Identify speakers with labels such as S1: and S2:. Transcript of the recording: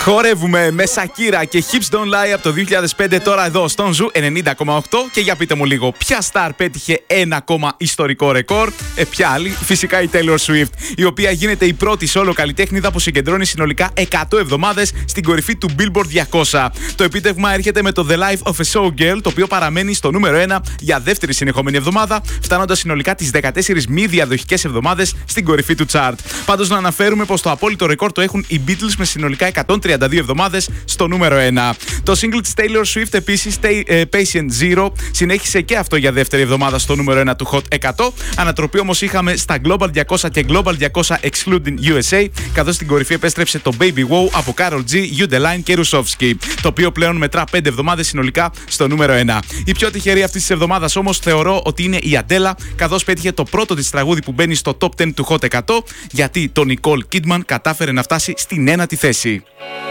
S1: Χορεύουμε με Σακύρα και Hips Don't Lie από το 2005, τώρα εδώ στον Ζου 90,8. Και για πείτε μου λίγο, ποια star πέτυχε ένα ακόμα ιστορικό ρεκόρ? Ποια άλλη? Φυσικά η Taylor Swift, η οποία γίνεται η πρώτη solo καλλιτέχνηδα που συγκεντρώνει συνολικά 100 εβδομάδες στην κορυφή του Billboard 200. Το επίτευγμα έρχεται με το The Life of a Showgirl, το οποίο παραμένει στο νούμερο 1 για δεύτερη συνεχόμενη εβδομάδα, φτάνοντας συνολικά τις 14 μη διαδοχικές εβδομάδες στην κορυφή του chart. Πάντως να αναφέρουμε πως το απόλυτο ρεκόρ το έχουν οι Beatles με συνολικά 132 εβδομάδες στο νούμερο 1. Το single της Taylor Swift επίσης, Patient Zero, συνέχισε και αυτό για δεύτερη εβδομάδα στο νούμερο 1 του Hot 100. Ανατροπή όμως είχαμε στα Global 200 και Global 200 excluding USA, καθώς στην κορυφή επέστρεψε το Baby Wow από Karol G, Udeline και Rusovski, το οποίο πλέον μετρά 5 εβδομάδες συνολικά στο νούμερο 1. Η πιο τυχερή αυτής της εβδομάδας όμως θεωρώ ότι είναι η Adele, καθώς πέτυχε το πρώτο της τραγούδι που μπαίνει στο Top 10 του Hot 100, γιατί το Nicole Kidman κατάφερε να φτάσει στην ένατη θέση.